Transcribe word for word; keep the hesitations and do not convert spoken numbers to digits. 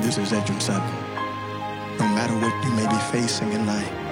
This is Edrin Sutton. No matter what you may be facing in life,